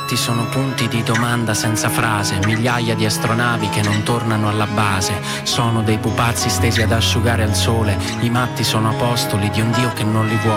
fatti sono punti di domanda senza frase, migliaia di astronavi che non tornano alla base. Sono dei pupazzi stesi ad asciugare al sole, i matti sono apostoli di un Dio che non li vuole.